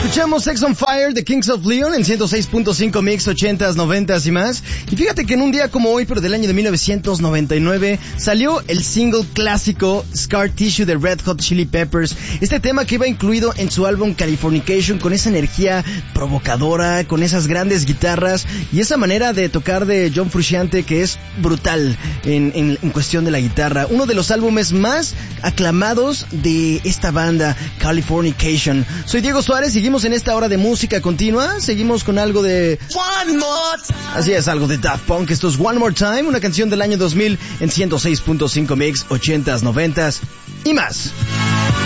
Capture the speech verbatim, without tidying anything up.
Escuchamos Sex on Fire de Kings of Leon en ciento seis punto cinco Mix, ochentas, noventas y más. Y fíjate que en un día como hoy, pero del año de mil novecientos noventa y nueve, salió el single clásico Scar Tissue de Red Hot Chili Peppers. Este tema que iba incluido en su álbum Californication, con esa energía provocadora, con esas grandes guitarras y esa manera de tocar de John Frusciante que es brutal en, en, en cuestión de la guitarra. Uno de los álbumes más aclamados de esta banda, Californication. Soy Diego Suárez, seguimos en esta hora de música continua, seguimos con algo de... One More Time. Así es, algo de Daft Punk. Esto es One More Time, una canción del año dos mil en ciento seis punto cinco Mix, ochentas, noventas y más.